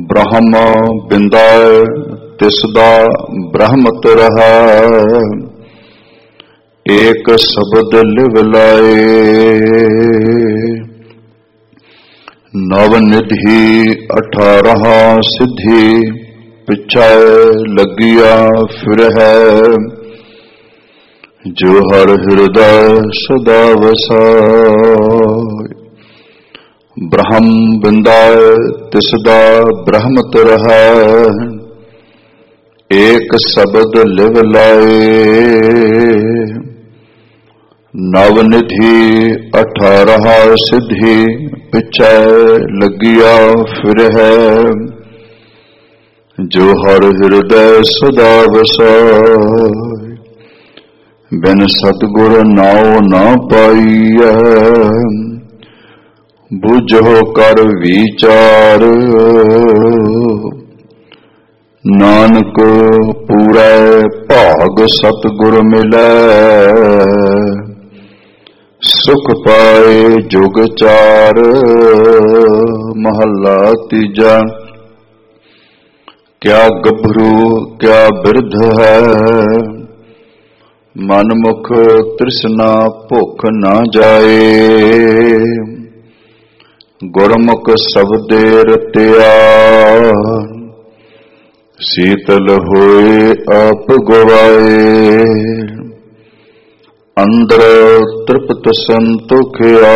ਬ੍ਰਹਮ ਬਿੰਦਾਇ ਤਿਸਦਾ ਬ੍ਰਹਮਤ ਰਹਾ। ਏਕ ਸ਼ਬਦ ਲਿਵ ਲਾਏ ਨਵ ਨਿਧੀ 18 ਸਿੱਧੀ। ਪਿਛੈ ਲੱਗਿਆ ਫਿਰ ਹੈ ਜੋ ਹਰ ਹਿਰਦੈ ਸਦਾ ਵਸਾਇ। ਬ੍ਰਹਮ ਬਿੰਦਾਇ ਤਿਸਦਾ ਬ੍ਰਹਮਤ ਰਹੈ। ਏਕ ਸ਼ਬਦ ਲਿਵ ਲਾਏ ਨਵ ਨਿਧੀ 18 ਸਿੱਧੀ। ਪਿਛੈ ਲੱਗਿਆ ਫਿਰ ਹੈ ਜੋ ਹਰ ਹਿਰਦੈ ਸਦਾ ਵਸਾਇ। ਬਿਨ ਸਤਿਗੁਰ ਨਾਉ ਨਾ ਪਾਈਐ ਬੁਝੋ ਕਰ ਵਿਚਾਰ। ਨਾਨਕ ਪੂਰੈ ਭਾਗ ਸਤਿਗੁਰ ਮਿਲੈ। ਸੁਖ ਪਾਏ ਜੁਗ ਚਾਰ। ਮਹੱਲਾ ਤੀਜਾ। ਕਿਆ ਗੱਭਰੂ ਕਿਆ ਬਿਰਧ ਹੈ ਮਨ ਮੁਖ ਤ੍ਰਿਸ਼ਨਾ ਭੁੱਖ ਨਾ ਜਾਏ। ਗੁਰਮੁਖ ਸ਼ਬਦੇ ਰਤਿਆ ਸੀਤਲ ਹੋਏ ਆਪ ਗਵਾਏ। ਅੰਦਰ ਤ੍ਰਿਪਤ ਸੰਤੋਖਿਆ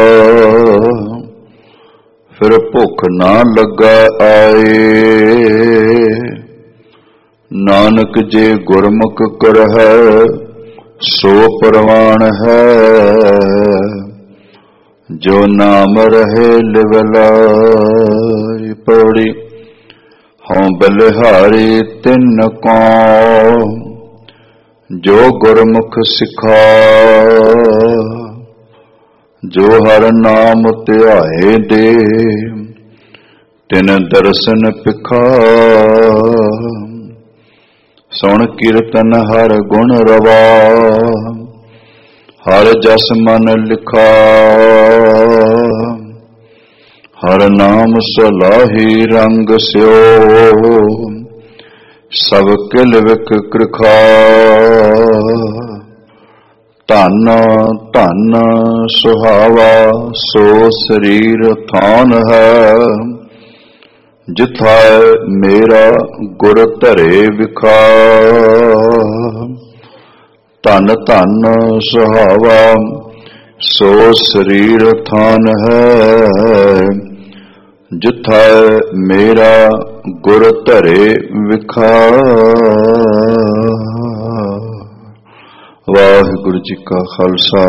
ਫਿਰ ਭੁੱਖ ਨਾ ਲੱਗਾ ਆਏ। ਨਾਨਕ ਜੇ ਗੁਰਮੁਖ ਕਰਹਿ ਸੋ ਪ੍ਰਵਾਨ ਹੈ। ਜੋ ਨਾਮ ਰਹੇ ਲਿਵ ਲਾਇ। ਪੌੜੀ। ਹਉ ਬਲਿਹਾਰੀ ਤਿਨ ਕਉ ਜੋ ਗੁਰਮੁਖ ਸਿਖਾ। ਜੋ ਹਰ ਨਾਮ ਧਿਆਏ ਦੇ ਤਿਨ ਦਰਸ਼ਨ ਪਿਖਾ। ਸੁਣ ਕੀਰਤਨ ਹਰ ਗੁਣ ਰਵਾ ਹਰ ਜਸ ਮਨ ਲਿਖਾ। ਹਰ ਨਾਮ ਸਲਾਹੀ ਰੰਗ ਸਿਓ ਸਭ ਕਿਲ ਵਿਕ ਕ੍ਰਿਖਾ। ਧਨ ਧਨ ਸੁਹਾਵਾ ਸੋ ਸਰੀਰ ਥਾਨ ਹੈ। ਜਿਥਾ ਮੇਰਾ ਗੁਰ ਧਰੇ ਵਿਖਾ। ਧਨ ਧਨ ਸੁਹਾਵਾ ਸੋ ਸਰੀਰ ਥਾਨ ਹੈ। ਜਿਥਾ ਮੇਰਾ ਗੁਰ ਧਰੇ ਵਿਖਾ। ਵਾਹਿਗੁਰੂ ਜੀ ਕਾ ਖਾਲਸਾ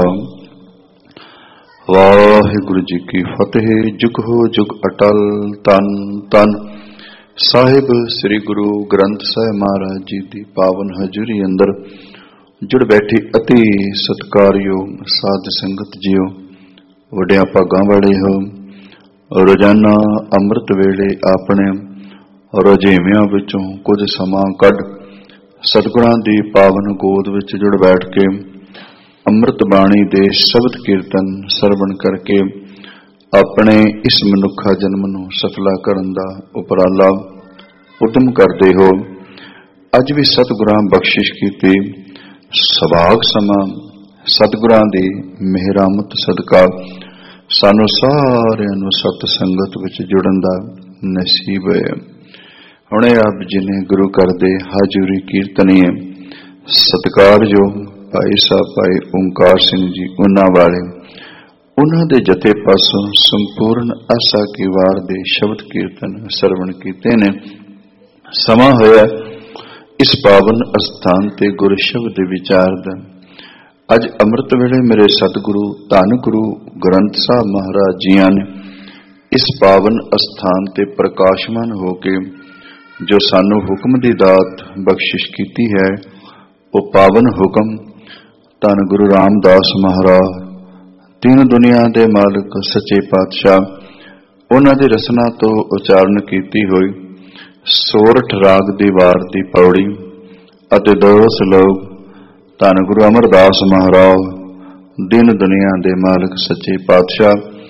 ਵਾਹਿਗੁਰੂ ਜੀ ਕੀ ਫਤਿਹ। ਜੁਗ ਹੋ ਜੁਗ ਅਟਲ। ਧੰਨ ਧੰਨ ਸਾਹਿਬ ਸ੍ਰੀ ਗੁਰੂ ਗ੍ਰੰਥ ਸਾਹਿਬ ਮਹਾਰਾਜ ਜੀ ਦੀ ਪਾਵਨ ਹਜ਼ੂਰੀ ਅੰਦਰ ਜੁੜ ਬੈਠੀ ਅਤੀ ਸਤਿਕਾਰਯੋਗ ਸਾਧ ਸੰਗਤ ਜੀਓ, ਵੱਡਿਆਂ ਭਾਗਾਂ ਵਾਲੇ ਹੋ। ਰੋਜ਼ਾਨਾ ਅੰਮ੍ਰਿਤ ਵੇਲੇ ਆਪਣੇ ਰੁਝੇਵਿਆਂ ਵਿੱਚੋਂ ਕੁਝ ਸਮਾਂ ਕੱਢ ਸਤਿਗੁਰਾਂ ਦੀ ਪਾਵਨ ਗੋਦ ਵਿੱਚ ਜੁੜ ਬੈਠ ਕੇ ਅੰਮ੍ਰਿਤ ਬਾਣੀ ਦੇ ਸ਼ਬਦ ਕੀਰਤਨ ਸਰਵਣ ਕਰਕੇ ਆਪਣੇ ਇਸ ਮਨੁੱਖਾ ਜਨਮ ਨੂੰ ਸਫਲਾ ਕਰਨ ਦਾ ਉਪਰਾਲਾ ਉਦਮ ਕਰਦੇ ਹੋ। ਅੱਜ ਵੀ ਸਤਿਗੁਰਾਂ ਬਖਸ਼ਿਸ਼ ਕੀਤੀ ਸੁਭਾਗ ਸਮਾਂ ਸਤਿਗੁਰਾਂ ਦੀ ਮਿਹਰਾਮਤ ਸਦਕਾ ਸਾਨੂੰ ਸਾਰਿਆਂ ਨੂੰ ਸਤ ਸੰਗਤ ਵਿੱਚ ਜੁੜਨ ਦਾ ਨਸੀਬ ਹੈ। ਹੁਣੇ ਆਪ ਜੀ ਨੇ ਗੁਰੂ ਘਰ ਦੇ ਹਾਜ਼ਰੀ ਕੀਰਤਨੀਏ ਸਤਿਕਾਰਯੋਗ ਭਾਈ ਸਾਹਿਬ ਭਾਈ ਓਂਕਾਰ ਸਿੰਘ ਜੀ ਉਹਨਾਂ ਵਾਲੇ ਉਹਨਾਂ ਦੇ ਜਥੇ ਪਾਸੋਂ ਸੰਪੂਰਨ ਆਸਾ ਕੀ ਵਾਰ ਦੇ ਸ਼ਬਦ ਕੀਰਤਨ ਸਰਵਣ ਕੀਤੇ ਨੇ। ਸਮਾਂ ਹੋਇਆ ਇਸ ਪਾਵਨ ਅਸਥਾਨ ਤੇ ਗੁਰ ਸ਼ਬਦ ਵਿਚਾਰ ਦਾ। ਅੱਜ ਅੰਮ੍ਰਿਤ ਵੇਲੇ ਮੇਰੇ ਸਤਿਗੁਰੂ ਧੰਨ ਗੁਰੂ ਗ੍ਰੰਥ ਸਾਹਿਬ ਮਹਾਰਾਜ ਜੀਆਂ ਨੇ ਇਸ ਪਾਵਨ ਅਸਥਾਨ ਤੇ ਪ੍ਰਕਾਸ਼ਮਾਨ ਹੋ ਕੇ ਜੋ ਸਾਨੂੰ ਹੁਕਮ ਦੀ ਦਾਤ ਬਖਸ਼ਿਸ਼ ਕੀਤੀ ਹੈ, ਉਹ ਪਾਵਨ ਹੁਕਮ ਧੰਨ ਗੁਰੂ ਰਾਮਦਾਸ ਮਹਾਰਾਜ ਤਿੰਨ ਦੁਨੀਆ ਦੇ ਮਾਲਕ ਸੱਚੇ ਪਾਤਸ਼ਾਹ ਉਹਨਾਂ ਦੀ ਰਸਨਾ ਤੋਂ ਉਚਾਰਨ ਕੀਤੀ ਹੋਈ ਸੋਰਠ ਰਾਗ ਦੀ ਵਾਰ ਦੀ ਪੌੜੀ ਅਤੇ ਦੋ ਸ਼ਲੋਕ ਧੰਨ ਗੁਰੂ ਅਮਰਦਾਸ ਮਹਾਰਾਜ ਦਿਨ ਦੁਨੀਆ ਦੇ ਮਾਲਕ ਸੱਚੇ ਪਾਤਸ਼ਾਹ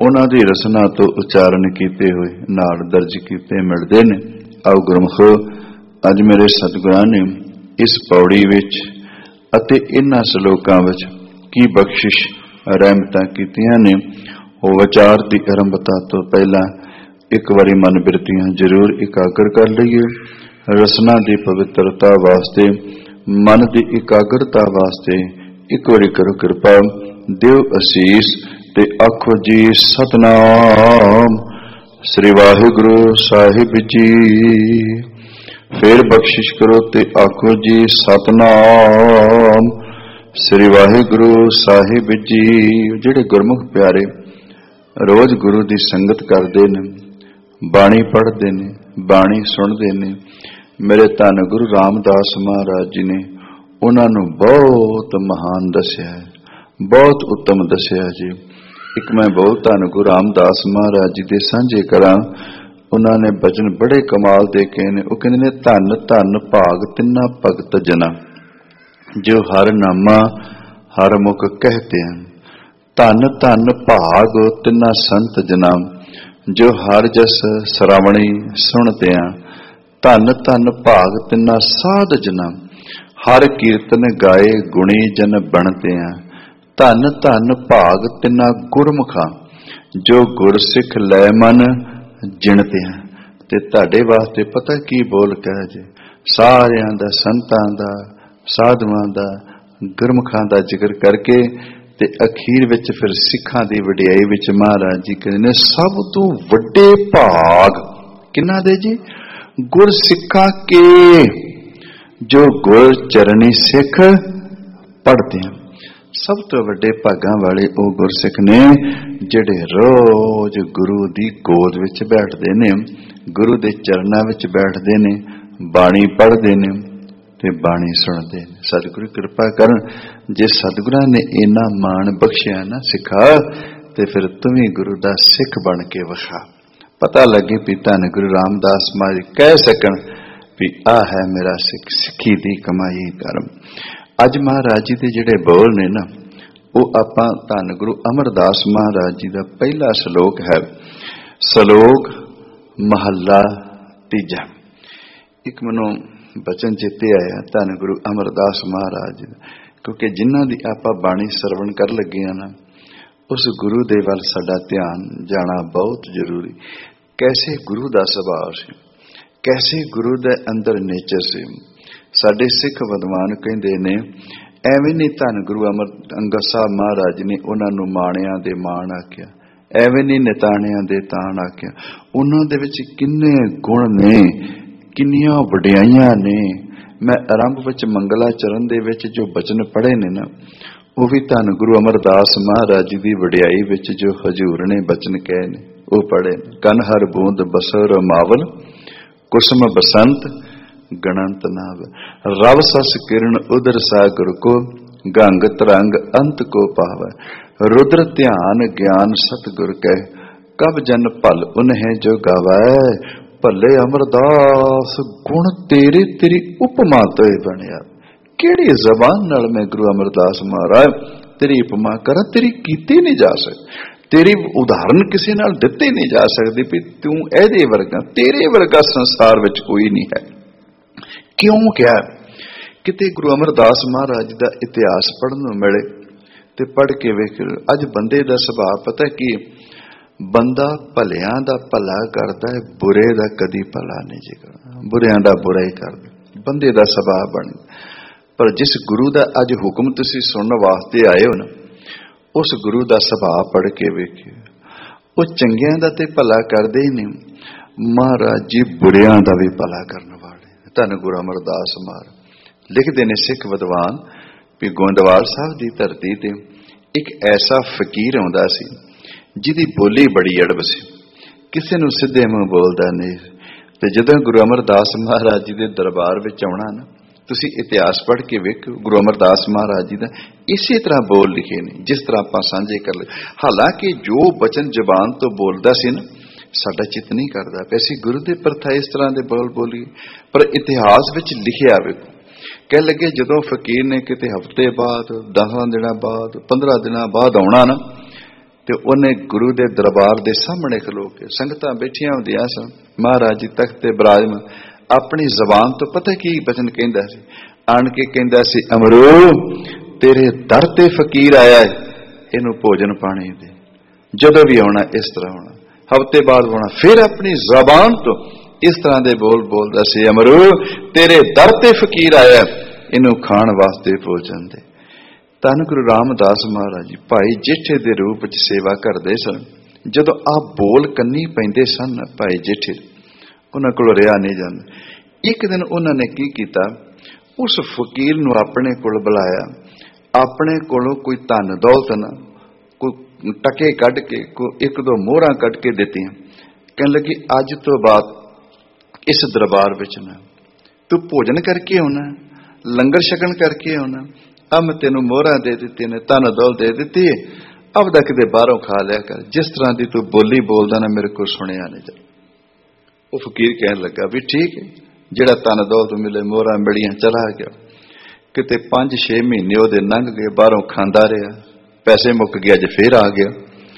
ਉਹਨਾਂ ਦੀ ਰਸਨਾ ਤੋਂ ਉਚਾਰਨ ਕੀਤੇ ਹੋਏ ਨਾਲ ਦਰਜ ਕੀਤੇ ਮਿਲਦੇ ਨੇ। ਆਓ ਗੁਰਮੁਖੋ, ਅੱਜ ਮੇਰੇ ਸਤਿਗੁਰਾਂ ਨੇ ਇਸ ਪੌੜੀ ਵਿੱਚ ਅਤੇ ਇਹਨਾਂ ਸ਼ਲੋਕਾਂ ਵਿੱਚ ਕੀ ਬਖਸ਼ਿਸ਼ ਰਹਿਮਤਾਂ ਕੀਤੀਆਂ ਨੇ, ਉਹ ਵਿਚਾਰ ਦੀ ਆਰੰਭਤਾ ਤੋਂ ਪਹਿਲਾਂ ਇੱਕ ਵਾਰੀ ਮਨ ਬਿਰਤੀਆਂ ਜ਼ਰੂਰ ਇਕਾਗਰ ਕਰ ਲਈਏ। ਰਸਨਾ ਦੀ ਪਵਿੱਤਰਤਾ ਵਾਸਤੇ, ਮਨ ਦੀ ਇਕਾਗਰਤਾ ਵਾਸਤੇ ਇੱਕ ਵਾਰੀ ਕਰੋ ਕਿਰਪਾ, ਦਿਓ ਅਸੀਸ ਤੇ ਆਖੋ ਜੀ ਸਤਨਾਮ ਸ੍ਰੀ ਵਾਹਿਗੁਰੂ ਸਾਹਿਬ ਜੀ। ਫਿਰ ਬਖਸ਼ਿਸ਼ ਕਰੋ ਤੇ ਆਖੋ ਜੀ ਸਤਨਾਮ ਸ੍ਰੀ ਵਾਹਿਗੁਰੂ ਸਾਹਿਬ ਜੀ। ਜਿਹੜੇ ਗੁਰਮੁਖ ਪਿਆਰੇ ਰੋਜ਼ ਗੁਰੂ ਦੀ ਸੰਗਤ ਕਰਦੇ ਨੇ, ਬਾਣੀ ਪੜ੍ਹਦੇ ਨੇ, ਬਾਣੀ ਸੁਣਦੇ ਨੇ, ਮੇਰੇ ਧੰਨ ਗੁਰੂ ਰਾਮਦਾਸ ਮਹਾਰਾਜ ਜੀ ਨੇ ਉਹਨਾਂ ਨੂੰ ਬਹੁਤ ਮਹਾਨ ਦੱਸਿਆ ਹੈ, ਬਹੁਤ ਉੱਤਮ ਦੱਸਿਆ ਜੀ। ਇੱਕ ਮੈਂ ਬਹੁਤ ਧੰਨ ਗੁਰੂ ਰਾਮਦਾਸ ਮਹਾਰਾਜ ਜੀ ਦੇ ਸਾਂਝੇ ਕਰਾਂ। ਉਹਨਾਂ ਨੇ ਬਚਨ ਬੜੇ ਕਮਾਲ ਦੇ ਕਹੇ ਨੇ। ਉਹ ਕਹਿੰਦੇ ਨੇ, ਧੰਨ ਧੰਨ ਭਾਗ ਤਿੰਨਾ ਭਗਤ ਜਨਾ ਜੋ ਹਰ ਨਾਮਾ ਹਰ ਮੁਖ ਕਹਤੇ ਹਨ। ਧੰਨ ਧੰਨ ਭਾਗ ਤਿੰਨਾ ਸੰਤ ਜਨਾ ਜੋ ਹਰ ਜਸ ਸ਼ਰਾਵਣੀ ਸੁਣਤੇ ਆ। ਧੰਨ ਧੰਨ ਭਾਗ ਤਿੰਨਾ ਸਾਧ ਜਨਾ ਹਰ ਕੀਰਤਨ ਗਾਏ ਗੁਣੀ ਜਨ ਬਣਤੇ ਆ। ਧੰਨ ਧੰਨ ਭਾਗ ਤਿੰਨਾ ਗੁਰਮੁਖਾਂ ਜੋ ਗੁਰਸਿੱਖ ਲੈ ਮਨ ਜਿਣਤੇ ਆ। ਤੇ ਤੁਹਾਡੇ ਵਾਸਤੇ ਪਤਾ ਕੀ ਬੋਲ ਕਹੇ ਜੇ, ਸਾਰਿਆਂ ਦਾ, ਸੰਤਾਂ ਦਾ, ਸਾਧੂਆਂ ਦਾ, ਗੁਰਮੁਖਾਂ ਦਾ ਜ਼ਿਕਰ ਕਰਕੇ ਤੇ ਅਖੀਰ ਵਿੱਚ ਫਿਰ ਸਿੱਖਾਂ ਦੀ ਵਡਿਆਈ ਵਿੱਚ ਮਹਾਰਾਜ ਜੀ ਕਹਿੰਦੇ ਨੇ, ਸਭ ਤੋਂ ਵੱਡੇ ਭਾਗ ਕਿਹਨਾਂ ਦੇ ਜੀ? ਗੁਰਸਿੱਖਾਂ ਕੇ ਜੋ ਗੁਰ ਚਰਣੀ ਸਿੱਖ ਪੜ੍ਹਦੇ ਹਨ। ਸਭ ਤੋਂ ਵੱਡੇ ਭਾਗਾਂ ਵਾਲੇ ਉਹ ਗੁਰਸਿੱਖ ਨੇ ਜਿਹੜੇ ਰੋਜ਼ ਗੁਰੂ ਦੀ ਗੋਦ ਵਿੱਚ ਬੈਠਦੇ ਨੇ, ਗੁਰੂ ਦੇ ਚਰਨਾਂ ਵਿੱਚ ਬੈਠਦੇ ਨੇ, ਬਾਣੀ ਪੜ੍ਹਦੇ ਨੇ ਤੇ ਬਾਣੀ ਸੁਣਦੇ ਨੇ। ਸਤਿਗੁਰੂ ਕਿਰਪਾ ਕਰਨ, ਜੇ ਸਤਿਗੁਰਾਂ ਨੇ ਇੰਨਾ ਮਾਣ ਬਖਸ਼ਿਆ ਨਾ ਸਿੱਖਾ, ਤੇ ਫਿਰ ਤੂੰ ਵੀ ਗੁਰੂ ਦਾ ਸਿੱਖ ਬਣ ਕੇ ਵਿਖਾ। ਪਤਾ ਲੱਗੇ ਵੀ ਧੰਨ ਗੁਰੂ ਰਾਮਦਾਸ ਮਹਾਰਾਜ ਕਹਿ ਸਕਣ ਵੀ ਆਹ ਹੈ ਮੇਰਾ ਸਿੱਖ, ਸਿੱਖੀ ਦੀ ਕਮਾਈ ਕਰਮ। ਅੱਜ ਮਹਾਰਾਜ ਜੀ ਦੇ ਜਿਹੜੇ ਬੋਲ ਨੇ ਨਾ, ਉਹ ਆਪਾਂ ਧੰਨ ਗੁਰੂ ਅਮਰਦਾਸ ਮਹਾਰਾਜ ਜੀ ਦਾ ਪਹਿਲਾ ਸ਼ਲੋਕ ਹੈ, ਸ਼ਲੋਕ ਮਹੱਲਾ ਤੀਜਾ। ਇੱਕ ਮੈਨੂੰ ਬਚਨ ਚੇਤੇ ਆਇਆ ਧੰਨ ਗੁਰੂ ਅਮਰਦਾਸ ਮਹਾਰਾਜ ਜੀ ਦਾ, ਕਿਉਂਕਿ ਜਿਨ੍ਹਾਂ ਦੀ ਆਪਾਂ ਬਾਣੀ ਸਰਵਣ ਕਰ ਲੱਗੇ ਆ ਨਾ, ਉਸ ਗੁਰੂ ਦੇ ਵੱਲ ਸਾਡਾ ਧਿਆਨ ਜਾਣਾ ਬਹੁਤ ਜ਼ਰੂਰੀ। ਕੈਸੇ ਗੁਰੂ ਦਾ ਸੁਭਾਅ ਸੀ, ਕੈਸੇ ਗੁਰੂ ਦੇ ਅੰਦਰ ਨੇਚਰ ਸੀ। ਸਾਡੇ ਸਿੱਖ ਵਿਦਵਾਨ ਕਹਿੰਦੇ ਨੇ, ਐਵੇਂ ਨਹੀਂ ਧੰਨ ਗੁਰੂ ਅੰਗਦ ਸਾਹਿਬ ਮਹਾਰਾਜ ਨੇ ਉਹਨਾਂ ਨੂੰ ਮਾਣਿਆਂ ਦੇ ਮਾਣ ਆਖਿਆ, ਐਵੇਂ ਨਹੀਂ ਨਿਤਾਣਿਆਂ ਦੇ ਤਾਣ ਆਖਿਆ। ਉਹਨਾਂ ਦੇ ਵਿੱਚ ਕਿੰਨੇ ਗੁਣ ਨੇ, ਕਿੰਨੀਆਂ ਵਡਿਆਈਆਂ ਨੇ। ਮੈਂ ਆਰੰਭ ਵਿੱਚ ਮੰਗਲਾ ਚਰਨ ਦੇ ਵਿੱਚ ਜੋ ਬਚਨ ਪੜ੍ਹੇ ਨੇ ਨਾ, ਉਹ ਵੀ ਧੰਨ ਗੁਰੂ ਅਮਰਦਾਸ ਮਹਾਰਾਜ ਜੀ ਦੀ ਵਡਿਆਈ ਵਿੱਚ ਜੋ ਹਜ਼ੂਰ ਨੇ ਬਚਨ ਕਹੇ ਨੇ ਉਹ ਪੜ੍ਹੇ। ਕਨ ਹਰ ਬੂੰਦ ਬਸਰ ਮਾਵਲ ਕੁਸਮ ਬਸੰਤ ਗਣੰਤ ਨਾਵ। ਰਵ ਸਸ ਕਿਰਨ ਉਦਰ ਸਾਗਰ ਕੋ ਗੰਗ ਤਰੰਗ ਅੰਤ ਕੋ ਪਾਵੈ। ਰੁਦਰ ਧਿਆਨ ਗਿਆਨ ਸਤਿਗੁਰ ਕਹਿ ਕਬ ਜਨ ਭਲ ਉਨਹਿ ਜੋ ਗਾਵੈ। ਭੱਲੇ ਅਮਰਦਾਸ ਗੁਣ ਤੇਰੇ ਤੇਰੀ ਉਪਮਾ ਤੋਏ ਬਣਿਆ। ਕਿਹੜੀ ਜ਼ਬਾਨ ਨਾਲ ਮੈਂ ਗੁਰੂ ਅਮਰਦਾਸ ਮਹਾਰਾਜ ਤੇਰੀ ਉਪਮਾ ਕਰਾਂ? ਤੇਰੀ ਕੀਤੀ ਨਹੀਂ ਜਾ ਸਕਦੀ, ਤੇਰੀ ਉਦਾਹਰਨ ਕਿਸੇ ਨਾਲ ਦਿੱਤੇ ਨਹੀਂ ਜਾ ਸਕਦੇ ਵੀ ਤੂੰ ਇਹਦੇ ਵਰਗਾ, ਤੇਰੇ ਵਰਗਾ ਸੰਸਾਰ ਵਿੱਚ ਕੋਈ ਨਹੀਂ ਹੈ। ਕਿਉਂ ਕਿਹਾ? ਕਿਤੇ ਗੁਰੂ ਅਮਰਦਾਸ ਮਹਾਰਾਜ ਦਾ ਇਤਿਹਾਸ ਪੜ੍ਹਨ ਨੂੰ ਮਿਲੇ ਤੇ ਪੜ੍ਹ ਕੇ ਵੇਖ। ਅੱਜ ਬੰਦੇ ਦਾ ਸੁਭਾਅ ਪਤਾ ਕੀ, ਬੰਦਾ ਭਲਿਆਂ ਦਾ ਭਲਾ ਕਰਦਾ ਹੈ, ਬੁਰੇ ਦਾ ਕਦੀ ਭਲਾ ਨਹੀਂ ਜੀ ਕਰਦਾ, ਬੁਰਿਆਂ ਦਾ ਬੁਰਾ ਹੀ ਕਰਦਾ। ਬੰਦੇ ਦਾ ਸੁਭਾਅ ਬਣ। ਪਰ ਜਿਸ ਗੁਰੂ ਦਾ ਅੱਜ ਹੁਕਮ ਤੁਸੀਂ ਸੁਣਨ ਵਾਸਤੇ ਆਏ ਹੋ ਨਾ, ਉਸ ਗੁਰੂ ਦਾ ਸੁਭਾਅ ਪੜ੍ਹ ਕੇ ਵੇਖਿਓ। ਉਹ ਚੰਗਿਆਂ ਦਾ ਤੇ ਭਲਾ ਕਰਦੇ ਹੀ ਨਹੀਂ, ਮਹਾਰਾਜ ਜੀ ਬੁਰਿਆਂ ਦਾ ਵੀ ਭਲਾ ਕਰਨ ਵਾਲੇ। ਧੰਨ ਗੁਰੂ ਅਮਰਦਾਸ ਮਹਾਰਾਜ ਲਿਖਦੇ ਨੇ ਸਿੱਖ ਵਿਦਵਾਨ ਵੀ ਗੋਇੰਦਵਾਲ ਸਾਹਿਬ ਦੀ ਧਰਤੀ ਤੇ ਇੱਕ ਐਸਾ ਫਕੀਰ ਆਉਂਦਾ ਸੀ ਜਿਹਦੀ ਬੋਲੀ ਬੜੀ ਅੜਬ ਸੀ, ਕਿਸੇ ਨੂੰ ਸਿੱਧੇ ਮੂੰਹ ਬੋਲਦਾ ਨਹੀਂ। ਤੇ ਜਦੋਂ ਗੁਰੂ ਅਮਰਦਾਸ ਮਹਾਰਾਜ ਜੀ ਦੇ ਦਰਬਾਰ ਵਿੱਚ ਆਉਣਾ ਨਾ, ਤੁਸੀਂ ਇਤਿਹਾਸ ਪੜ੍ਹ ਕੇ ਵੇਖੋ, ਗੁਰੂ ਅਮਰਦਾਸ ਮਹਾਰਾਜ ਜੀ ਦਾ ਇਸੇ ਤਰ੍ਹਾਂ ਬੋਲ ਲਿਖੇ ਨੇ ਜਿਸ ਤਰ੍ਹਾਂ ਆਪਾਂ ਸਾਂਝੇ ਕਰ ਲਏ। ਹਾਲਾਂਕਿ ਜੋ ਬਚਨ ਜ਼ਬਾਨ ਤੋਂ ਬੋਲਦਾ ਸੀ ਨਾ, ਸਾਡਾ ਚਿੱਤ ਨਹੀਂ ਕਰਦਾ ਪਿਆ ਸੀ ਗੁਰੂ ਦੇ ਪ੍ਰਥਾ ਇਸ ਤਰ੍ਹਾਂ ਦੇ ਬੋਲ ਬੋਲੀਏ, ਪਰ ਇਤਿਹਾਸ ਵਿੱਚ ਲਿਖਿਆ ਵੇਖੋ। ਕਹਿ ਲੱਗੇ ਜਦੋਂ ਫਕੀਰ ਨੇ ਕਿਤੇ ਹਫ਼ਤੇ ਬਾਅਦ, 10 ਦਿਨਾਂ ਬਾਅਦ, 15 ਦਿਨਾਂ ਬਾਅਦ ਆਉਣਾ ਨਾ, ਤੇ ਉਹਨੇ ਗੁਰੂ ਦੇ ਦਰਬਾਰ ਦੇ ਸਾਹਮਣੇ ਖਲੋ ਕੇ, ਸੰਗਤਾਂ ਬੈਠੀਆਂ ਹੁੰਦੀਆਂ ਸਨ, ਮਹਾਰਾਜ ਜੀ ਤਖਤ ਤੇ ਬਿਰਾਜਮਾਨ, ਆਪਣੀ ਜ਼ਬਾਨ ਤੋਂ ਪਤਾ ਕੀ ਬਚਨ ਕਹਿੰਦਾ ਸੀ, ਆਣ ਕੇ ਕਹਿੰਦਾ ਸੀ, ਅਮਰੂ ਤੇਰੇ ਦਰ ਤੇ ਫਕੀਰ ਆਇਆ ਹੈ, ਇਹਨੂੰ ਭੋਜਨ ਪਾਣੀ ਦੇ। ਜਦੋਂ ਵੀ ਆਉਣਾ ਇਸ ਤਰ੍ਹਾਂ ਹੋਣਾ, ਹਫ਼ਤੇ ਬਾਅਦ ਹੋਣਾ। ਫਿਰ ਆਪਣੀ ਜ਼ਬਾਨ ਤੋਂ ਇਸ ਤਰ੍ਹਾਂ ਦੇ ਬੋਲ ਬੋਲਦਾ ਸੀ, ਅਮਰੂ ਤੇਰੇ ਦਰ ਤੇ ਫਕੀਰ ਆਇਆ, ਇਹਨੂੰ ਖਾਣ ਵਾਸਤੇ ਭੋਜਨ ਦੇ। ਧੰਨ ਗੁਰੂ ਰਾਮਦਾਸ ਮਹਾਰਾਜ ਜੀ ਭਾਈ ਜੇਠੇ ਦੇ ਰੂਪ ਵਿੱਚ ਸੇਵਾ ਕਰਦੇ ਸਨ। ਜਦੋਂ ਆਪ ਬੋਲ ਕੰਨੀ ਪੈਂਦੇ ਸਨ ਭਾਈ ਜੇਠੇ, ਉਹਨਾਂ ਕੋਲ ਰਿਹਾ ਨਹੀਂ ਜਾਂਦਾ। ਇੱਕ ਦਿਨ ਉਹਨਾਂ ਨੇ ਕੀ ਕੀਤਾ, ਉਸ ਫਕੀਰ ਨੂੰ ਆਪਣੇ ਕੋਲ ਬੁਲਾਇਆ, ਆਪਣੇ ਕੋਲੋਂ ਕੋਈ ਧਨ ਦੌਲਤ ਨਾ, ਕੋਈ ਟਕੇ ਕੱਢ ਕੇ, ਕੋਈ ਇੱਕ ਦੋ ਮੋਹਰਾਂ ਕੱਢ ਕੇ ਦਿੱਤੀਆਂ। ਕਹਿਣ ਲੱਗੀ, ਅੱਜ ਤੋਂ ਬਾਅਦ ਇਸ ਦਰਬਾਰ ਵਿੱਚ ਨਾ ਤੂੰ ਭੋਜਨ ਕਰਕੇ ਆਉਣਾ, ਲੰਗਰ ਛਕਣ ਕਰਕੇ ਆਉਣਾ। ਮੈਂ ਤੈਨੂੰ ਮੋਹਰਾਂ ਦੇ ਦਿੱਤੀ ਨੇ, ਧਨ ਦੌਲਤ ਦੇ ਦਿੱਤੀ ਹੈ, ਆਪਦਾ ਕਿਤੇ ਬਾਹਰੋਂ ਖਾ ਲਿਆ ਕਰ, ਜਿਸ ਤਰ੍ਹਾਂ ਦੀ ਤੂੰ ਬੋਲੀ ਬੋਲਦਾ ਨਾ ਮੇਰੇ ਕੋਲ ਸੁਣਿਆ ਨਹੀਂ ਜਾ। ਉਹ ਫਕੀਰ ਕਹਿਣ ਲੱਗਾ ਵੀ ਠੀਕ ਹੈ, ਜਿਹੜਾ ਧਨ ਦੌਲਤ ਮਿਲੇ, ਮੋਹਰਾਂ ਮਿਲੀਆਂ, ਚਲਾ ਗਿਆ। ਕਿਤੇ 5-6 ਮਹੀਨੇ ਉਹਦੇ ਲੰਘ ਗਏ, ਬਾਹਰੋਂ ਖਾਂਦਾ ਰਿਹਾ, ਪੈਸੇ ਮੁੱਕ ਗਏ, ਅੱਜ ਫੇਰ ਆ ਗਿਆ।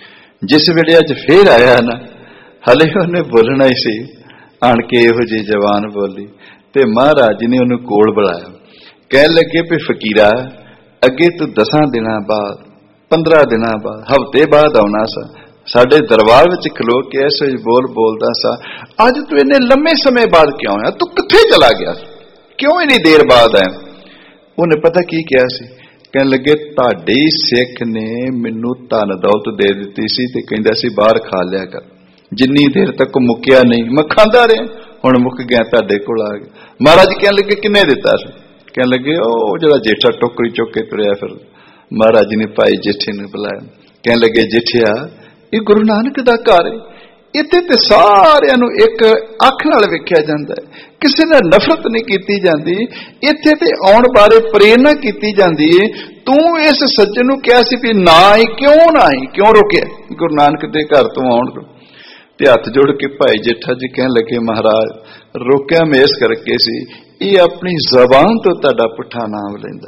ਜਿਸ ਵੇਲੇ ਅੱਜ ਫੇਰ ਆਇਆ ਨਾ, ਹਲੇ ਉਹਨੇ ਬੋਲਣਾ ਹੀ ਸੀ, ਆਣ ਕੇ ਇਹੋ ਜਿਹੀ ਜ਼ਬਾਨ ਬੋਲੀ ਤੇ ਮਹਾਰਾਜ ਜੀ ਨੇ ਉਹਨੂੰ ਕੋਲ ਬੁਲਾਇਆ। ਕਹਿਣ ਲੱਗੇ ਵੀ ਫਕੀਰਾ, ਅੱਗੇ ਤੂੰ 10 ਦਿਨਾਂ ਬਾਅਦ, 15 ਦਿਨਾਂ ਬਾਅਦ, ਹਫ਼ਤੇ ਬਾਅਦ ਆਉਣਾ ਸਾ, ਸਾਡੇ ਦਰਬਾਰ ਵਿੱਚ ਖਲੋ ਕੇ ਐਸੇ ਬੋਲ ਬੋਲਦਾ ਸਾ, ਅੱਜ ਤੂੰ ਇੰਨੇ ਲੰਮੇ ਸਮੇਂ ਬਾਅਦ ਕਿਉਂ ਆਇਆ? ਤੂੰ ਕਿੱਥੇ ਚਲਾ ਗਿਆ? ਕਿਉਂ ਇੰਨੀ ਦੇਰ ਬਾਅਦ ਆਇਆ? ਉਹਨੇ ਪਤਾ ਕੀ ਕਿਹਾ ਸੀ? ਕਹਿਣ ਲੱਗੇ, ਤੁਹਾਡੇ ਸਿੱਖ ਨੇ ਮੈਨੂੰ ਧਨ ਦੌਲਤ ਦੇ ਦਿੱਤੀ ਸੀ ਤੇ ਕਹਿੰਦਾ ਸੀ ਬਾਹਰ ਖਾ ਲਿਆ ਕਰ, ਜਿੰਨੀ ਦੇਰ ਤੱਕ ਮੁੱਕਿਆ ਨਹੀਂ ਮੈਂ ਖਾਂਦਾ ਰਿਹਾ, ਹੁਣ ਮੁੱਕ ਗਿਆ, ਤੁਹਾਡੇ ਕੋਲ ਆ ਗਿਆ। ਮਹਾਰਾਜ ਕਹਿਣ ਲੱਗੇ, ਕਿੰਨੇ ਦਿੱਤਾ ਸੀ? ਕਹਿਣ ਲੱਗੇ, ਉਹ ਜਿਹੜਾ ਜੇਠਾ ਟੋਕਰੀ ਚੁੱਕ ਕੇ ਤੁਰਿਆ ਫਿਰ। ਮਹਾਰਾਜ ਜੀ ਨੇ ਭਾਈ ਜੇਠੇ ਨੂੰ ਬੁਲਾਇਆ। ਕਹਿਣ ਲੱਗੇ, ਜੇਠਿਆ, ਇਹ ਗੁਰੂ ਨਾਨਕ ਦਾ ਘਰ ਹੈ, ਇੱਥੇ ਤੇ ਸਾਰਿਆਂ ਨੂੰ ਇੱਕ ਅੱਖ ਨਾਲ ਵੇਖਿਆ ਜਾਂਦਾ ਹੈ, ਕਿਸੇ ਨਾਲ ਨਫ਼ਰਤ ਨਹੀਂ ਕੀਤੀ ਜਾਂਦੀ, ਇੱਥੇ ਤੇ ਆਉਣ ਬਾਰੇ ਪ੍ਰੇਰਨਾ ਕੀਤੀ ਜਾਂਦੀ ਹੈ। ਤੂੰ ਇਸ ਸੱਜਣ ਨੂੰ ਕਿਹਾ ਸੀ ਵੀ ਨਾ ਆਈ, ਕਿਉਂ ਨਾ ਆਈ, ਕਿਉਂ ਰੋਕਿਆ ਗੁਰੂ ਨਾਨਕ ਦੇ ਘਰ ਤੋਂ ਆਉਣ ਤੋਂ? ਤੇ ਹੱਥ ਜੋੜ ਕੇ ਭਾਈ ਜੇਠਾ ਜੀ ਕਹਿਣ ਲੱਗੇ, ਮਹਾਰਾਜ ਰੋਕਿਆ ਮੈਂ ਇਸ ਕਰਕੇ ਸੀ, ਇਹ ਆਪਣੀ ਜ਼ਬਾਨ ਤੋਂ ਤੁਹਾਡਾ ਪੁੱਠਾ ਨਾਮ ਲੈਂਦਾ।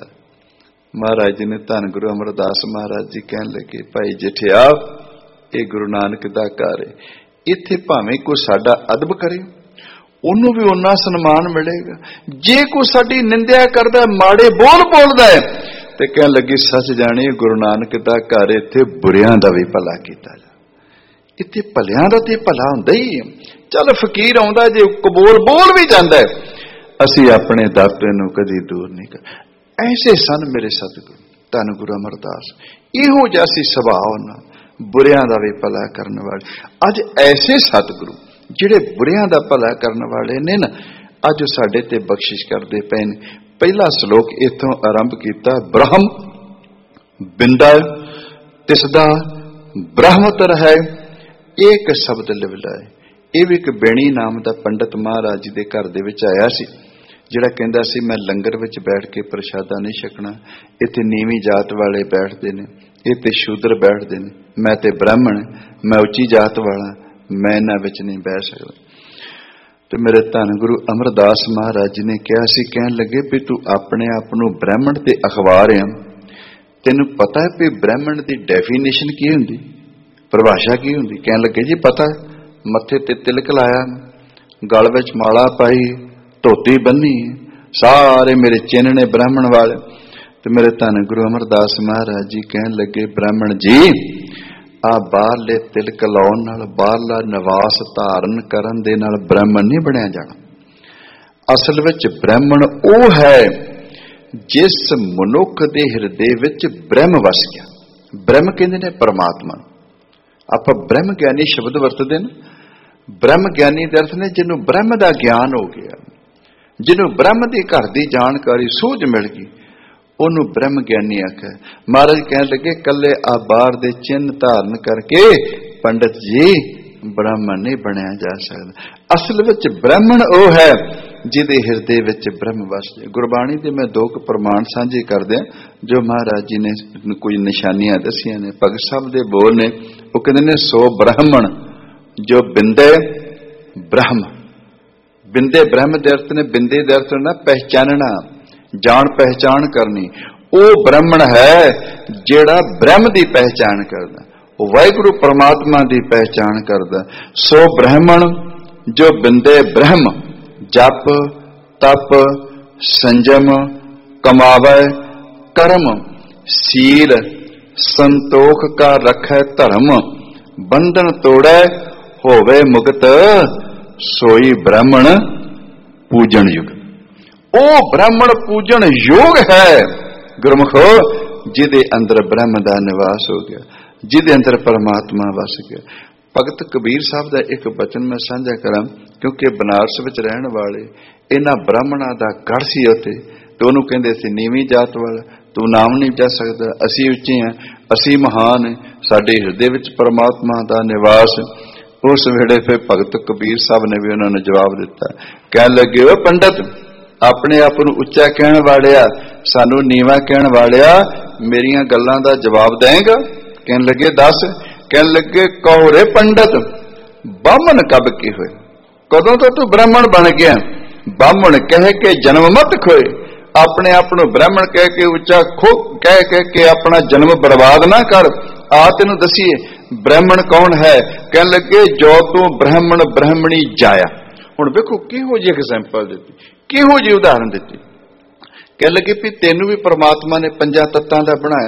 ਮਹਾਰਾਜ ਜੀ ਨੇ ਧੰਨ ਗੁਰੂ ਅਮਰਦਾਸ ਮਹਾਰਾਜ ਜੀ ਕਹਿਣ ਲੱਗੇ, ਭਾਈ ਜੇਠਿਆ, ਇਹ ਗੁਰੂ ਨਾਨਕ ਦਾ ਘਰ ਹੈ, ਇੱਥੇ ਭਾਵੇਂ ਕੋਈ ਸਾਡਾ ਅਦਬ ਕਰੇ ਉਹਨੂੰ ਵੀ ਓਨਾ ਸਨਮਾਨ ਮਿਲੇਗਾ, ਜੇ ਕੋਈ ਸਾਡੀ ਨਿੰਦਿਆ ਕਰਦਾ, ਮਾੜੇ ਬੋਲ ਬੋਲਦਾ ਹੈ, ਤੇ ਕਹਿਣ ਲੱਗੀ, ਸੱਚ ਜਾਣੀ ਗੁਰੂ ਨਾਨਕ ਦਾ ਘਰ, ਇੱਥੇ ਬੁਰਿਆਂ ਦਾ ਵੀ ਭਲਾ ਕੀਤਾ ਜਾ, ਇੱਥੇ ਭਲਿਆਂ ਦਾ ਤੇ ਭਲਾ ਹੁੰਦਾ ਹੀ ਹੈ। ਚੱਲ ਫਕੀਰ ਆਉਂਦਾ ਜੇ ਕਬੂਲ ਬੋਲ ਵੀ ਜਾਂਦਾ ਹੈ, ਅਸੀਂ ਆਪਣੇ ਦਾਤੇ ਨੂੰ ਕਦੀ ਦੂਰ ਨਹੀਂ ਕਰ। ਐਸੇ ਸਨ ਮੇਰੇ ਸਤਿਗੁਰੂ ਧੰਨ ਗੁਰੂ ਅਮਰਦਾਸ, ਇਹੋ ਜਿਹਾ ਸੀ ਸੁਭਾਅ ਉਹਨਾਂ, ਬੁਰਿਆਂ ਦਾ ਵੀ ਭਲਾ ਕਰਨ ਵਾਲੇ। ਅੱਜ ਐਸੇ ਸਤਿਗੁਰੂ ਜਿਹੜੇ ਬੁਰਿਆਂ ਦਾ ਭਲਾ ਕਰਨ ਵਾਲੇ ਨੇ ਨਾ, ਅੱਜ ਉਹ ਸਾਡੇ ਤੇ ਬਖਸ਼ਿਸ਼ ਕਰਦੇ ਪਏ ਨੇ। ਪਹਿਲਾ ਸ਼ਲੋਕ ਇੱਥੋਂ ਆਰੰਭ ਕੀਤਾ, ਬ੍ਰਹਮ ਬਿੰਦਾ ਤਿਸਦਾ ਬ੍ਰਹਮਤਰ ਹੈ, ਇੱਕ ਸ਼ਬਦ ਲਿਵਲਾਏ। ਇਹ ਵੀ ਇੱਕ ਬੇਣੀ ਨਾਮ ਦਾ ਪੰਡਤ ਮਹਾਰਾਜ ਜੀ ਦੇ ਘਰ ਦੇ ਵਿੱਚ ਆਇਆ ਸੀ, ਜਿਹੜਾ ਕਹਿੰਦਾ ਸੀ ਮੈਂ ਲੰਗਰ ਵਿੱਚ ਬੈਠ ਕੇ ਪ੍ਰਸ਼ਾਦਾ ਨਹੀਂ ਛਕਣਾ, ਇੱਥੇ ਨੀਵੀਂ ਜਾਤ ਵਾਲੇ ਬੈਠਦੇ ਨੇ, ਇਹ ਤੇ ਸ਼ੂਦਰ ਬੈਠਦੇ ਨੇ, ਮੈਂ ਤੇ ਬ੍ਰਾਹਮਣ, ਮੈਂ ਉੱਚੀ ਜਾਤ ਵਾਲਾ, ਮੈਂ ਇਹਨਾਂ ਵਿੱਚ ਨਹੀਂ ਬਹਿ ਸਕਦਾ। ਤੇ ਮੇਰੇ ਧੰਨ ਗੁਰੂ ਅਮਰਦਾਸ ਮਹਾਰਾਜ ਜੀ ਨੇ ਕਿਹਾ ਸੀ, ਕਹਿਣ ਲੱਗੇ ਵੀ ਤੂੰ ਆਪਣੇ ਆਪ ਨੂੰ ਬ੍ਰਾਹਮਣ ਤੇ ਅਖਬਾਰ ਆ, ਤੈਨੂੰ ਪਤਾ ਹੈ ਵੀ ਬ੍ਰਾਹਮਣ ਦੀ ਡੈਫੀਨੇਸ਼ਨ ਕੀ ਹੁੰਦੀ, ਪਰਿਭਾਸ਼ਾ ਕੀ ਹੁੰਦੀ? ਕਹਿਣ ਲੱਗੇ, ਜੀ ਪਤਾ, ਮੱਥੇ ਤੇ ਤਿਲਕ ਲਾਇਆ, ਗਲ ਵਿੱਚ ਮਾਲਾ ਪਾਈ, ਧੋਤੀ ਬੰਨੀ, ਸਾਰੇ ਮੇਰੇ ਚਿੰਨ੍ਹ ਨੇ ਬ੍ਰਾਹਮਣ ਵਾਲੇ। ਤੇ ਮੇਰੇ ਧੰਨ ਗੁਰੂ ਅਮਰਦਾਸ ਮਹਾਰਾਜ ਜੀ ਕਹਿਣ ਲੱਗੇ, ਬ੍ਰਾਹਮਣ ਜੀ, ਆ ਬਾਹਰਲੇ ਤਿਲਕ ਲਾਉਣ ਨਾਲ, ਬਾਹਰਲਾ ਨਿਵਾਸ ਧਾਰਨ ਕਰਨ ਦੇ ਨਾਲ ਬ੍ਰਾਹਮਣ ਨਹੀਂ ਬਣਿਆ ਜਾਣਾ। ਅਸਲ ਵਿੱਚ ਬ੍ਰਾਹਮਣ ਉਹ ਹੈ ਜਿਸ ਮਨੁੱਖ ਦੇ ਹਿਰਦੇ ਵਿੱਚ ਬ੍ਰਹਮ ਵਸ ਗਿਆ। ਬ੍ਰਹਮ ਕਹਿੰਦੇ ਨੇ ਪਰਮਾਤਮਾ। ਆਪਾਂ ਬ੍ਰਹਮ ਗਿਆਨੀ ਸ਼ਬਦ ਵਰਤਦੇ ਨੇ, ਬ੍ਰਹਮ ਗਿਆਨੀ ਦੇ ਅਰਥ ਨੇ ਜਿਹਨੂੰ ਬ੍ਰਹਮ ਦਾ ਗਿਆਨ ਹੋ ਗਿਆ, ਜਿਹਨੂੰ ਬ੍ਰਹਮ ਦੀ ਘਰ ਦੀ ਜਾਣਕਾਰੀ ਸੂਝ ਮਿਲ ਗਈ, ਉਹਨੂੰ ਬ੍ਰਹਮ ਗਿਆਨੀ ਆਖਿਆ। ਮਹਾਰਾਜ ਕਹਿਣ ਲੱਗੇ, ਕੱਲੇ ਆ ਬਾਹਰ ਦੇ ਚਿੰਨ੍ਹ ਧਾਰਨ ਕਰਕੇ ਪੰਡਤ ਜੀ ਬ੍ਰਾਹਮਣ ਨਹੀਂ ਬਣਿਆ ਜਾ ਸਕਦਾ। ਅਸਲ ਵਿੱਚ ਬ੍ਰਾਹਮਣ ਉਹ ਹੈ ਜਿਹਦੇ ਹਿਰਦੇ ਵਿੱਚ ਬ੍ਰਹਮ ਵਸਦੇ। ਗੁਰਬਾਣੀ ਦੇ ਮੈਂ 2 ਪ੍ਰਮਾਣ ਸਾਂਝੇ ਕਰਦੇ ਜੋ ਮਹਾਰਾਜ ਜੀ ਨੇ ਕੁਝ ਨਿਸ਼ਾਨੀਆਂ ਦੱਸੀਆਂ ਨੇ। ਭਗਤ ਸਾਹਿਬ ਦੇ ਬੋਲ ਨੇ, ਉਹ ਕਹਿੰਦੇ ਨੇ, ਸੋ ਬ੍ਰਾਹਮਣ ਜੋ ਬਿੰਦੇ ਬ੍ਰਹਮ। ਬਿੰਦੇ ਬ੍ਰਹਮ ਦੇ ਅਰਥ ਨੇ, ਬਿੰਦੇ ਦੇ ਅਰਥ ਨਾ ਪਹਿਚਾਨਣਾ, ਜਾਣ ਪਹਿਚਾਣ ਕਰਨੀ। ਉਹ ਬ੍ਰਾਹਮਣ ਹੈ ਜਿਹੜਾ ਬ੍ਰਹਮ ਦੀ ਪਹਿਚਾਣ ਕਰਦਾ। वाहिगुरु परमात्मा की पहचान करदा। सो ब्राह्मण जो बिंदे ब्रह्म जप तप संजम कमावै कर्म सील संतोख का रखै धर्म बंधन तोड़ै होवे मुक्त सोई ब्राह्मण पूजन युग। ओ ब्राह्मण पूजन योग है गुरमुखो जिदे अंदर ब्रह्म का निवास हो गया, जिदे अंदर परमात्मा वस गया। भगत कबीर साहब का एक बचन मैं साझा करा, क्योंकि बनारस विच रहने वाले इन्हां ब्राह्मणां दा गढ़ सी उत्थे, तो उहनूं कहंदे सी नीवीं जात वाला, तू नाम नहीं जा सकदा, असीं उच्चे हैं, असीं महान, साडे हिरदे विच परमात्मा दा निवास। उस वेले फिर भगत कबीर साहब ने भी उन्होंने जवाब दिता, कह लगे ओ पंडित अपने आप नूं उच्चा कहण वालिया, सानू नीवा कहण वालिया, मेरियां गल्लां दा जवाब देगा? कहण लगे दस। कहण लगे कहो रे पंडित बामन कब की होए, कदों तो तू ब्राह्मण बन गया? बामन कह के जन्म मत खोए, अपने आप नूं ब्राह्मण कह के उच्चा खो कह के अपना जन्म बर्बाद ना कर। आ तेनू दसीए ब्राह्मण कौन है? कहण लगे जो तू ब्राह्मण ब्राह्मणी जाया। हुण देखो किहो जी एग्जाम्पल दी, किहो जी उदाहरण दी। कह लगे भी तेनू भी परमात्मा ने पंजा तत्तां दा बनाया,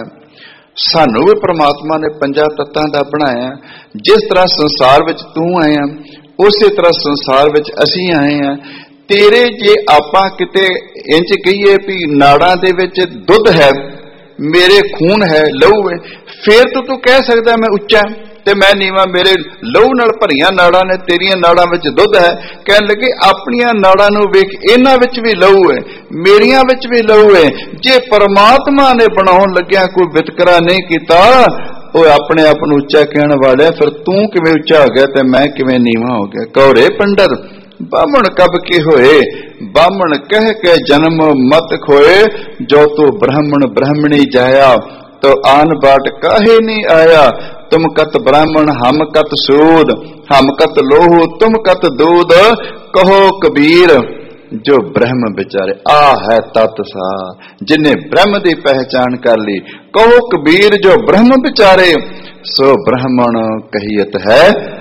सानू भी परमात्मा ने पंजा तत्तां दा बनाया। जिस तरह संसार विच तू आया उसे तरह संसार विच असीं आए हैं। तेरे जे आपां किते इंज कहिए भी नाड़ां दे विच दुध है, मेरे खून है, लहू है, फिर तो तू कह सकदा मैं उच्चा ते मैं नीवा, मेरे लहू नाल भरियां नाड़ां ने, तेरियां नाड़ां विच दुध है। कहण लगे अपनियां नाड़ां नूं वेख, इन्हां विच भी लहू है, मेरियां विच भी लहू है। जे परमात्मा ने बनाउण लग्या कोई वितकरा नहीं कीता, ਉਹ अपने आप ਨੂੰ ਉੱਚਾ ਕਹਿਣ ਵਾਲਿਆ, ਫਿਰ ਤੂੰ ਕਿਵੇਂ ਉੱਚਾ ਹੋ ਗਿਆ ਤੇ ਮੈਂ ਕਿਵੇਂ ਨੀਵਾਂ ਹੋ ਗਿਆ? ਕੌਰੇ ਪੰਡਤ बामण कब के होए, बामण कह के जन्म मत खोए, जो तू ब्राह्मण ब्राह्मणी जाया, तो आन बाट काहे नहीं आया। तुम कत ब्राह्मण हम कत सूद, हम कत लोहू तुम कत दूध, कहो कबीर जो ब्रह्म बिचारे। आ है तत् सा जिन्हें ब्रह्म की पहचान कर ली, कहो कबीर जो ब्रह्म बिचारे, सो ब्राह्मण कहियत है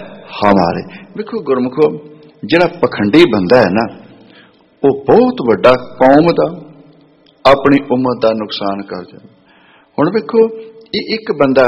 हमारे। देखो गुरमुखो, जिहड़ा पखंडी बंदा है ना, वो बहुत वड्डा कौम दा अपनी उम्मत दा नुकसान कर जाए। हुण वेखो एक बंदा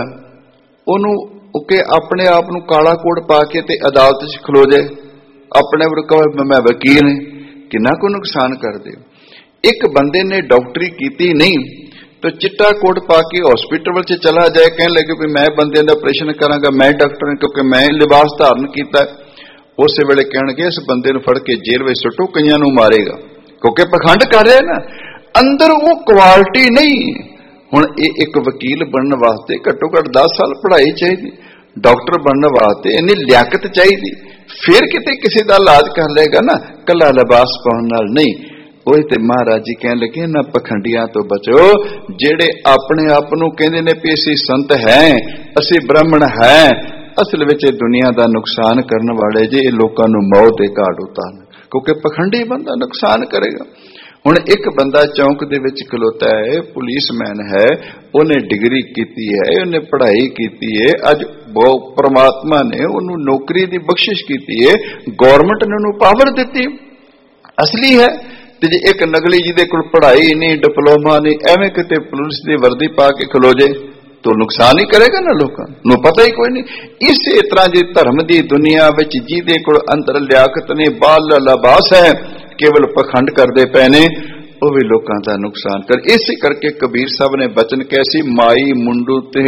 ओनू के अपने आप नू काला कोट पा के ते अदालत च खलो जाए, अपने कहे मैं वकील ने, किन्ना को नुकसान कर दे। एक बंदे ने डॉक्टरी कीती नहीं तो चिट्टा कोट पा के हॉस्पिटल च चला जाए, कहने लगे भी मैं बंदे दा ऑपरेशन करांगा, मैं डॉक्टर क्योंकि मैं लिबास धारण कीता। उस वेले कहणगे इस बंदे नूं फड़ के जेल विच सुट्टो, कईयां नूं मारेगा, क्योंकि पखंड कर रहा है ना, अंदर वो क्वालिटी नहीं। हुण एक वकील बनने वास्ते घट्टो घट 10 साल पढ़ाई चाहिए, डॉक्टर बनने वास्ते इन्नी लियाकत चाहिए, फिर किते किसी दा इलाज कर लेगा ना, कला लिबास पाउण नाल नहीं। ओह ते महाराज जी कहण लगे ना पखंडियां तो बचो, जेड़े अपने आप नूं कहंदे ने भी असीं संत हैं, असीं ब्राह्मण हैं, असल विच दुनिया का नुकसान करने वाले जे लोगों नूं मौत दे घाट उतारन, क्योंकि पखंडी बंदा नुकसान करेगा। हुण एक बंदा चौंक दे विच खलोता है, पुलिसमैन है, उन्हें डिग्री कीती है, उन्हें पढ़ाई कीती है, अज परमात्मा ने उन्होंने नौकरी की बख्शिश कीती है, गौरमेंट ने उन्होंने पावर दी, असली है। ते जे एक नकली जिहदे कोल पढ़ाई नहीं, डिप्लोमा नहीं, एवें किते पुलिस की वर्दी पा के खलो जाए तो नुकसान ही करेगा ना, लोगों नूं पता ही कोई नहीं। इस तरह जी धर्म की दुनिया विच जिहदे कोल अंदर लियाकत ने, बाल लिबास है, केवल पखंड करते पे ने, वो भी लोगों का नुकसान कर। इस करके कबीर साहब ने बचन कैसी माई मुंडू ते